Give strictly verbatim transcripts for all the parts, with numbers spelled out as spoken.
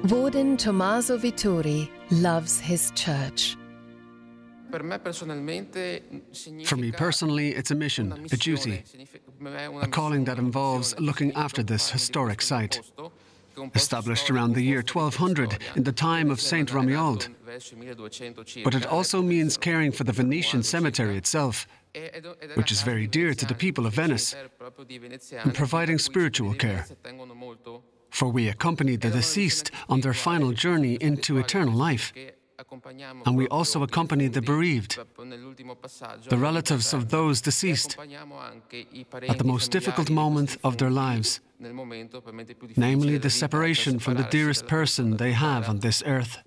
Warden Tommaso Vittori loves his church. For me personally, it's a mission, a duty, a calling that involves looking after this historic site. Established around the year twelve hundred in the time of Saint Romuald. But it also means caring for the Venetian cemetery itself, which is very dear to the people of Venice, and providing spiritual care. For we accompany the deceased on their final journey into eternal life. And we also accompany the bereaved, the relatives of those deceased, at the most difficult moment of their lives, namely the separation from the dearest person they have on this earth.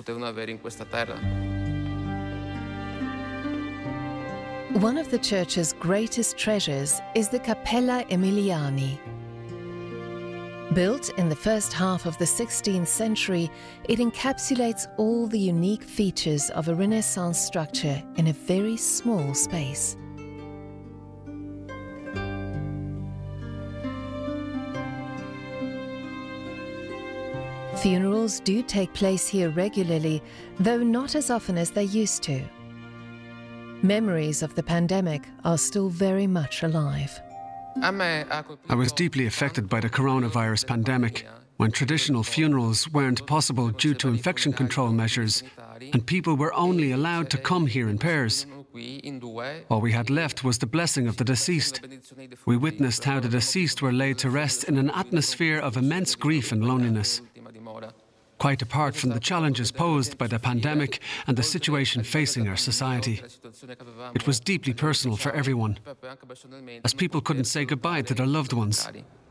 One of the church's greatest treasures is the Cappella Emiliani. Built in the first half of the sixteenth century, it encapsulates all the unique features of a Renaissance structure in a very small space. Funerals do take place here regularly, though not as often as they used to. Memories of the pandemic are still very much alive. I was deeply affected by the coronavirus pandemic, when traditional funerals weren't possible due to infection control measures, and people were only allowed to come here in pairs. All we had left was the blessing of the deceased. We witnessed how the deceased were laid to rest in an atmosphere of immense grief and loneliness. Quite apart from the challenges posed by the pandemic and the situation facing our society. It was deeply personal for everyone, as people couldn't say goodbye to their loved ones.